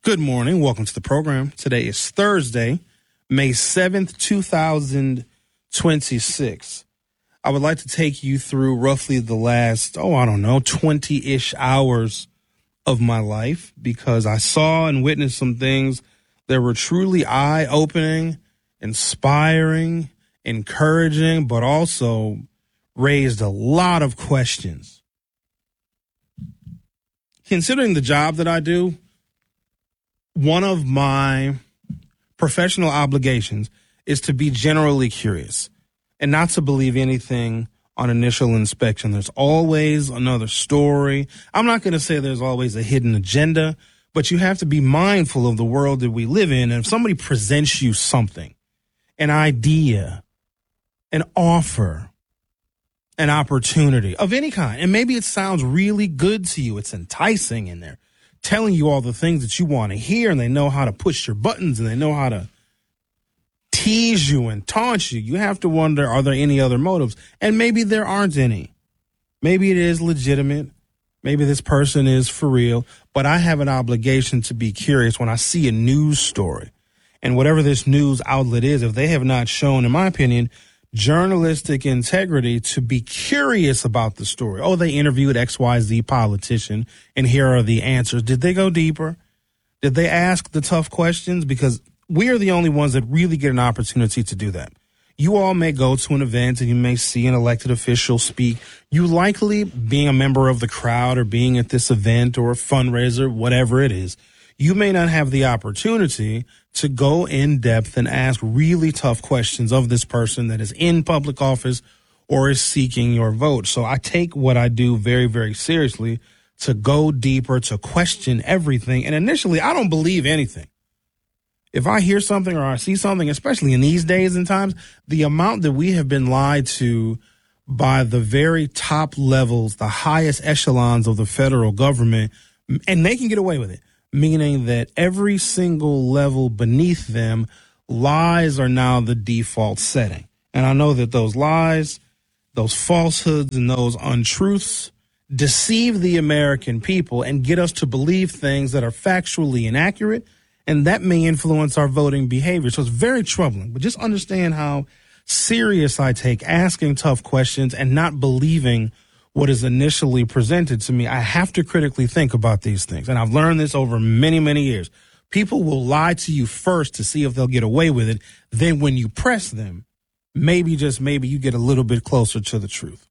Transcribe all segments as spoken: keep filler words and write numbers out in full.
Good morning. Welcome to the program. Today is Thursday, May seventh, two thousand twenty-six. I would like to take you through roughly the last, oh, I don't know, twenty-ish hours of my life because I saw and witnessed some things that were truly eye-opening, inspiring, encouraging, but also raised a lot of questions. Considering the job that I do, one of my professional obligations is to be generally curious and not to believe anything on initial inspection. There's always another story. I'm not going to say there's always a hidden agenda, but you have to be mindful of the world that we live in. And if somebody presents you something, an idea, an offer, an opportunity of any kind, and maybe it sounds really good to you, it's enticing in there, telling you all the things that you want to hear, and they know how to push your buttons, and they know how to tease you and taunt you. You have to wonder, are there any other motives? And maybe there aren't any. Maybe it is legitimate. Maybe this person is for real. But I have an obligation to be curious when I see a news story. And whatever this news outlet is, if they have not shown, in my opinion, journalistic integrity to be curious about the story. Oh, they interviewed X Y Z politician, and here are the answers. Did they go deeper? Did they ask the tough questions? Because we are the only ones that really get an opportunity to do that. You all may go to an event and you may see an elected official speak. You likely, being a member of the crowd or being at this event or a fundraiser, whatever it is, you may not have the opportunity to go in depth and ask really tough questions of this person that is in public office or is seeking your vote. So I take what I do very, very seriously, to go deeper, to question everything. And initially, I don't believe anything. If I hear something or I see something, especially in these days and times, the amount that we have been lied to by the very top levels, the highest echelons of the federal government, and they can get away with it, meaning that every single level beneath them, lies are now the default setting. And I know that those lies, those falsehoods, and those untruths deceive the American people and get us to believe things that are factually inaccurate, and that may influence our voting behavior. So it's very troubling. But just understand how serious I take asking tough questions and not believing what is initially presented to me. I have to critically think about these things. And I've learned this over many, many years. People will lie to you first to see if they'll get away with it. Then when you press them, maybe, just maybe, you get a little bit closer to the truth.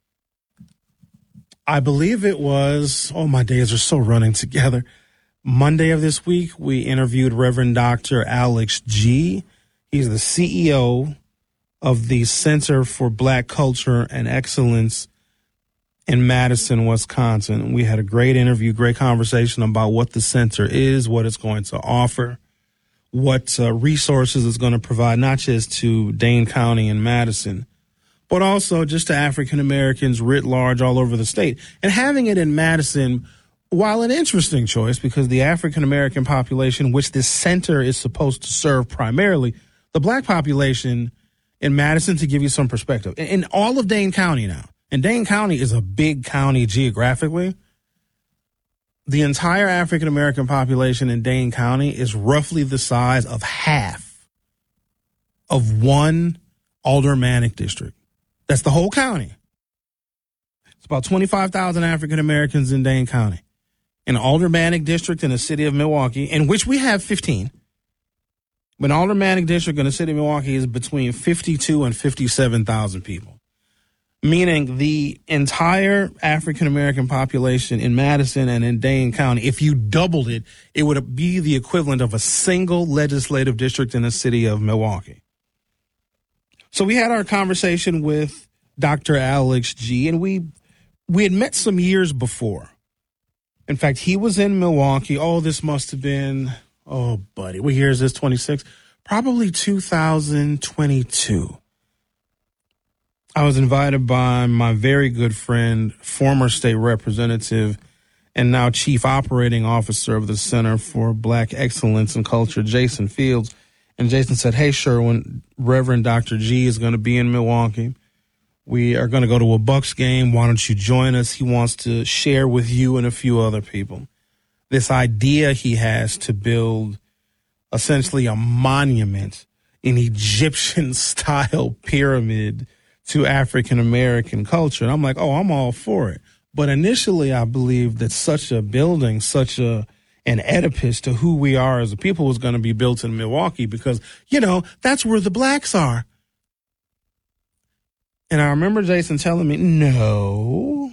I believe it was, oh, my days are so running together. Monday of this week, we interviewed Reverend Doctor Alex G. He's the C E O of the Center for Black Culture and Excellence in Madison, Wisconsin. We had a great interview, great conversation about what the center is, what it's going to offer, what uh, resources it's going to provide, not just to Dane County and Madison, but also just to African Americans writ large all over the state. And having it in Madison, while an interesting choice, because the African American population, which this center is supposed to serve primarily, the black population in Madison, to give you some perspective, in all of Dane County now, and Dane County is a big county geographically, the entire African American population in Dane County is roughly the size of half of one aldermanic district. That's the whole county. It's about twenty-five thousand African Americans in Dane County. An aldermanic district in the city of Milwaukee, in which we have fifteen. But an aldermanic district in the city of Milwaukee is between fifty-two and fifty-seven thousand people. Meaning the entire African American population in Madison and in Dane County, if you doubled it, it would be the equivalent of a single legislative district in the city of Milwaukee. So we had our conversation with Doctor Alex G, and we we had met some years before. In fact, he was in Milwaukee. Oh, this must have been, oh, buddy, what year is this, twenty-six? Probably two thousand twenty-two. I was invited by my very good friend, former state representative, and now chief operating officer of the Center for Black Excellence and Culture, Jason Fields. And Jason said, hey, Sherwin, Reverend Doctor G is going to be in Milwaukee. We are going to go to a Bucks game. Why don't you join us? He wants to share with you and a few other people. this idea he has to build essentially a monument, an Egyptian-style pyramid to African-American culture. And I'm like, oh, I'm all for it. But initially, I believed that such a building, such a an edifice to who we are as a people was going to be built in Milwaukee because, you know, that's where the blacks are. And I remember Jason telling me, no,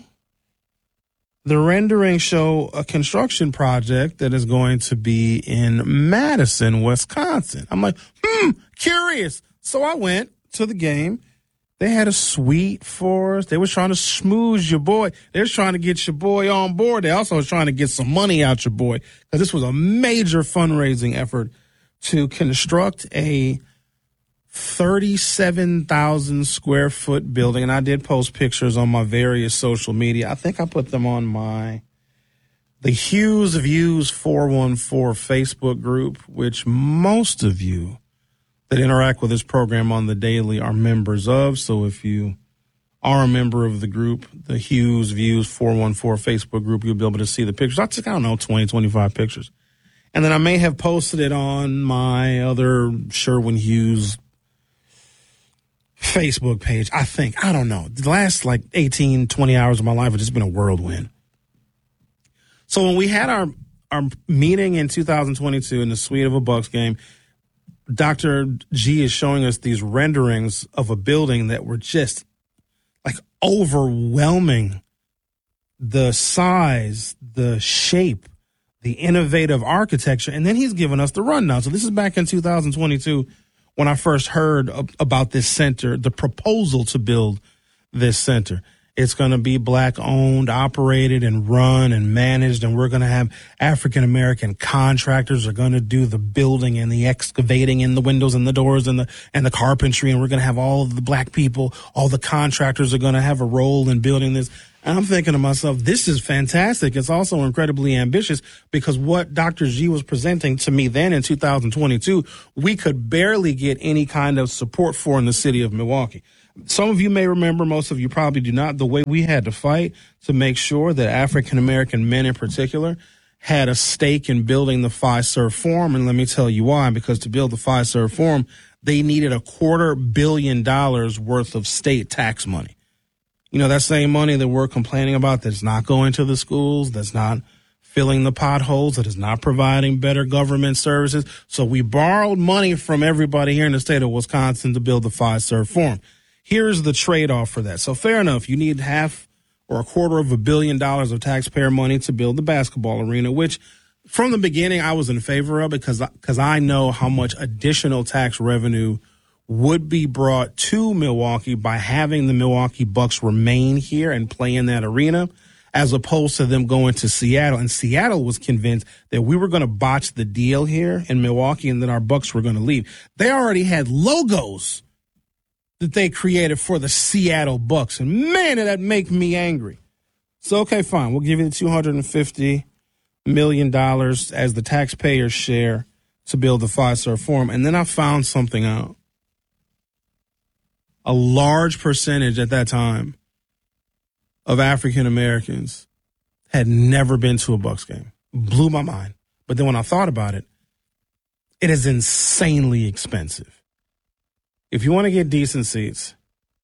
the renderings show a construction project that is going to be in Madison, Wisconsin. I'm like, hmm, curious. So I went to the game. They had a suite for us. They was trying to smooth your boy. They was trying to get your boy on board. They also was trying to get some money out your boy because this was a major fundraising effort to construct a thirty-seven thousand square foot building. And I did post pictures on my various social media. I think I put them on my, the Hughes Views four one four Facebook group, which most of you that interact with this program on the daily are members of. So if you are a member of the group, the Hughes Views four one four Facebook group, you'll be able to see the pictures. I took, I don't know, twenty, twenty-five pictures. And then I may have posted it on my other Sherwin Hughes Facebook page. I think, I don't know. The last like eighteen, twenty hours of my life have just been a whirlwind. So when we had our, our meeting in two thousand twenty-two in the suite of a Bucks game, Doctor G is showing us these renderings of a building that were just like overwhelming. The size, the shape, the innovative architecture. And then he's given us the rundown. So this is back in two thousand twenty-two when I first heard about this center, the proposal to build this center. It's going to be black owned, operated and run and managed. And we're going to have African-American contractors are going to do the building and the excavating and the windows and the doors and the, and the carpentry. And we're going to have all of the black people, all the contractors are going to have a role in building this. And I'm thinking to myself, this is fantastic. It's also incredibly ambitious because what Doctor G was presenting to me then in two thousand twenty-two, we could barely get any kind of support for in the city of Milwaukee. Some of you may remember, most of you probably do not, the way we had to fight to make sure that African-American men in particular had a stake in building the Fiserv Forum. And let me tell you why, because to build the Fiserv Forum, they needed a quarter billion dollars worth of state tax money. You know, that same money that we're complaining about that's not going to the schools, that's not filling the potholes, that is not providing better government services. So we borrowed money from everybody here in the state of Wisconsin to build the Fiserv Forum. Here's the trade-off for that. So fair enough, you need half or a quarter of a billion dollars of taxpayer money to build the basketball arena, which from the beginning I was in favor of because because I know how much additional tax revenue would be brought to Milwaukee by having the Milwaukee Bucks remain here and play in that arena as opposed to them going to Seattle. And Seattle was convinced that we were going to botch the deal here in Milwaukee and that our Bucks were going to leave. They already had logos that they created for the Seattle Bucks. And man, did that make me angry. So, okay, fine. We'll give you the two hundred fifty million dollars as the taxpayer's share to build the Fiserv Forum. And then I found something out. A large percentage at that time of African Americans had never been to a Bucks game. Blew my mind. But then when I thought about it, it is insanely expensive. If you want to get decent seats,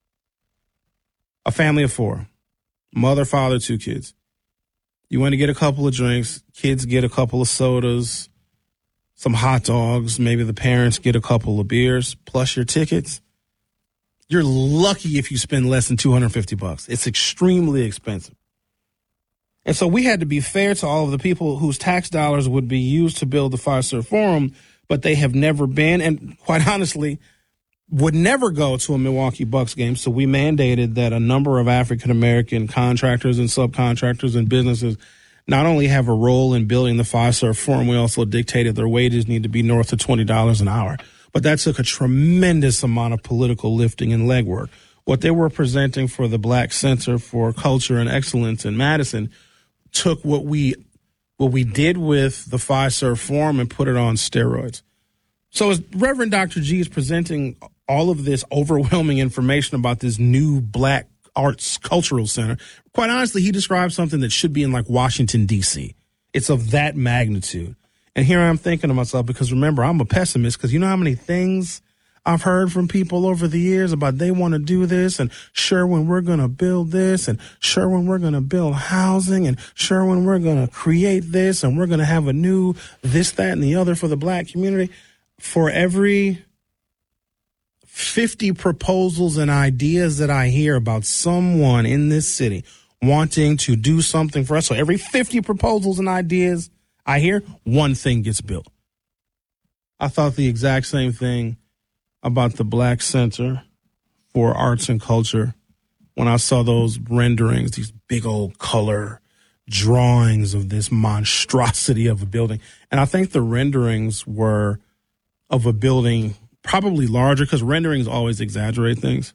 a family of four, mother, father, two kids, you want to get a couple of drinks, kids get a couple of sodas, some hot dogs, maybe the parents get a couple of beers, plus your tickets. You're lucky if you spend less than two hundred fifty bucks. It's extremely expensive. And so we had to be fair to all of the people whose tax dollars would be used to build the Fiserv Forum, but they have never been, and quite honestly, would never go to a Milwaukee Bucks game. So we mandated that a number of African-American contractors and subcontractors and businesses not only have a role in building the Fiserv Forum, we also dictated their wages need to be north of twenty dollars an hour. But that took a tremendous amount of political lifting and legwork. What they were presenting for the Black Center for Culture and Excellence in Madison took what we what we did with the Fiserv Forum and put it on steroids. So as Reverend Doctor G is presenting all of this overwhelming information about this new Black Arts Cultural Center, quite honestly, he described something that should be in like Washington, D C It's of that magnitude. And here I'm thinking to myself, because remember, I'm a pessimist, because you know how many things I've heard from people over the years about they want to do this, and Sherwin, we're going to build this, and Sherwin, we're going to build housing, and Sherwin, we're going to create this, and we're going to have a new this, that, and the other for the black community. For every fifty proposals and ideas that I hear about someone in this city wanting to do something for us, so every fifty proposals and ideas I hear, one thing gets built. I thought the exact same thing about the Black Center for Arts and Culture when I saw those renderings, these big old color drawings of this monstrosity of a building. And I think the renderings were of a building probably larger, because renderings always exaggerate things.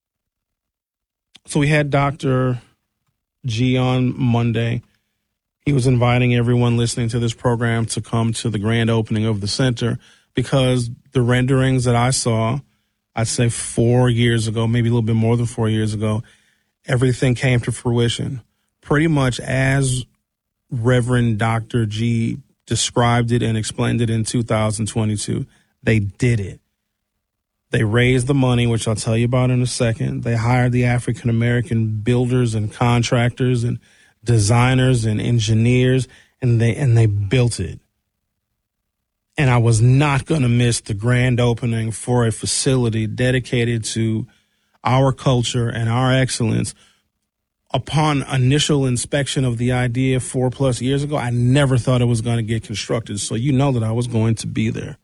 So we had Doctor G on Monday. He was inviting everyone listening to this program to come to the grand opening of the center, because the renderings that I saw, I'd say four years ago, maybe a little bit more than four years ago, everything came to fruition pretty much as Reverend Doctor G described it and explained it in two thousand twenty-two. They did it. They raised the money, which I'll tell you about in a second. They hired the African-American builders and contractors and designers and engineers, and they and they built it. And I was not going to miss the grand opening for a facility dedicated to our culture and our excellence. Upon initial inspection of the idea four plus years ago, I never thought it was going to get constructed. So you know that I was going to be there.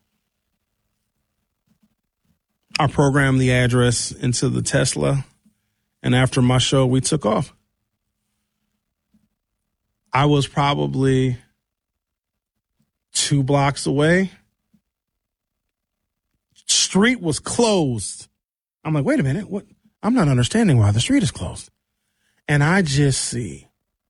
I programmed the address into the Tesla, and after my show, we took off. I was probably two blocks away. Street was closed. I'm like, wait a minute. What? I'm not understanding why the street is closed. And I just see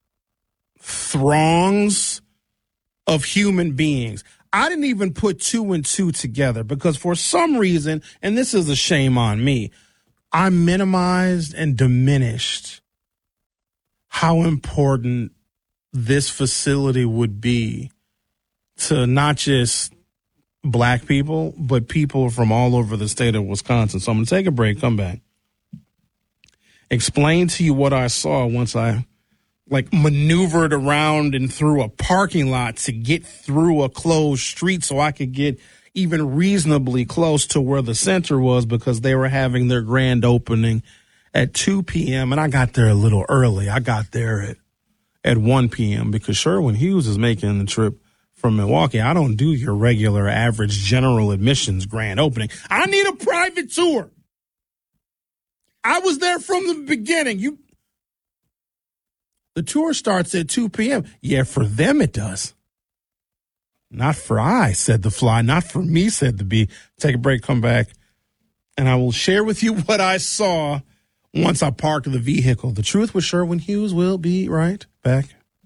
throngs of human beings. I didn't even put two and two together, because for some reason, and this is a shame on me, I minimized and diminished how important this facility would be to not just black people, but people from all over the state of Wisconsin. So I'm going to take a break, come back, explain to you what I saw once I like maneuvered around and through a parking lot to get through a closed street so I could get even reasonably close to where the center was, because they were having their grand opening at two p.m. and I got there a little early. I got there at at one p.m. because Sherwin Hughes is making the trip from Milwaukee. I don't do your regular average general admissions grand opening. I need a private tour. I was there from the beginning. You, the tour starts at two p.m. Yeah, for them it does. Not for I, said the fly. Not for me, said the bee. Take a break, come back, and I will share with you what I saw once I parked the vehicle. The Truth with Sherwin Hughes will be right back.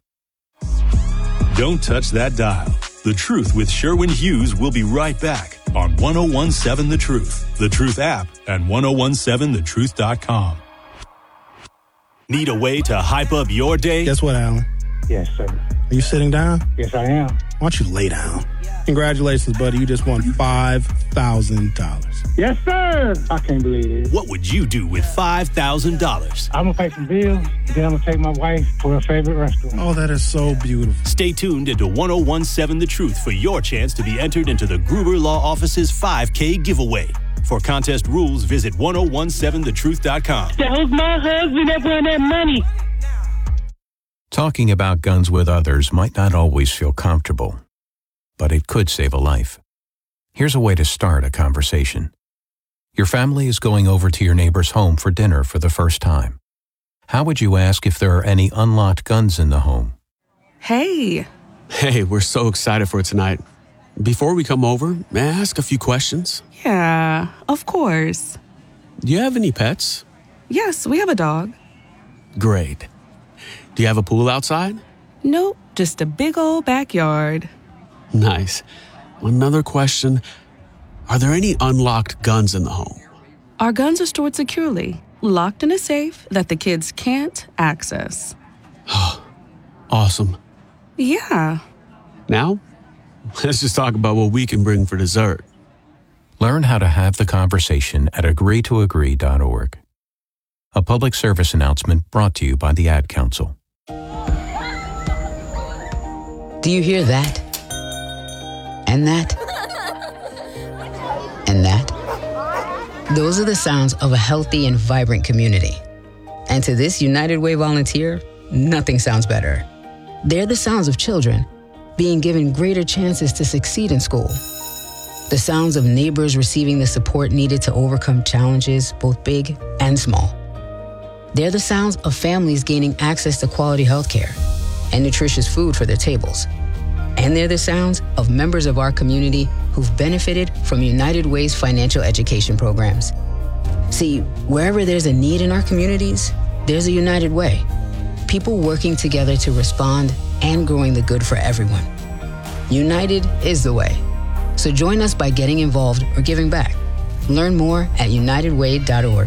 Don't touch that dial. The Truth with Sherwin Hughes will be right back on one oh one seven The Truth, The Truth app, and ten seventeen the truth dot com. Need a way to hype up your day? Guess what, Alan? Yes, sir. Are you sitting down? Yes, I am. Why don't you lay down? Congratulations, buddy. You just won five thousand dollars. Yes, sir. I can't believe it. What would you do with five thousand dollars? I'm going to pay some bills, then I'm going to take my wife to her favorite restaurant. Oh, that is so beautiful. Stay tuned into ten seventeen The Truth for your chance to be entered into the Gruber Law Office's five K giveaway. For contest rules, visit ten seventeen the truth dot com. That was my husband that won that money. Talking about guns with others might not always feel comfortable, but it could save a life. Here's a way to start a conversation. Your family is going over to your neighbor's home for dinner for the first time. How would you ask if there are any unlocked guns in the home? Hey. Hey, we're so excited for tonight. Before we come over, may I ask a few questions? Yeah, of course. Do you have any pets? Yes, we have a dog. Great. Do you have a pool outside? Nope, just a big old backyard. Nice. Another question. Are there any unlocked guns in the home? Our guns are stored securely, locked in a safe that the kids can't access. Awesome. Yeah. Now, let's just talk about what we can bring for dessert. Learn how to have the conversation at agree to agree dot org. A public service announcement brought to you by the Ad Council. Do you hear that? And that? And that? Those are the sounds of a healthy and vibrant community. And to this United Way volunteer, nothing sounds better. They're the sounds of children being given greater chances to succeed in school. The sounds of neighbors receiving the support needed to overcome challenges, both big and small. They're the sounds of families gaining access to quality health care and nutritious food for their tables. And they're the sounds of members of our community who've benefited from United Way's financial education programs. See, wherever there's a need in our communities, there's a United Way. People working together to respond and growing the good for everyone. United is the way. So join us by getting involved or giving back. Learn more at united way dot org.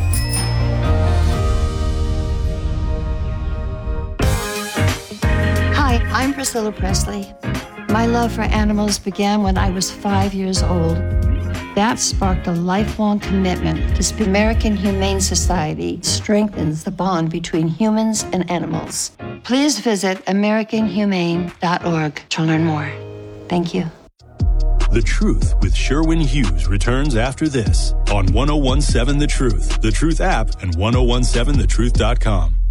Hi, I'm Priscilla Presley. My love for animals began when I was five years old. That sparked a lifelong commitment to speak. American Humane Society strengthens the bond between humans and animals. Please visit american humane dot org to learn more. Thank you. The Truth with Sherwin Hughes returns after this on ten seventeen The Truth, The Truth app, and ten seventeen the truth dot com.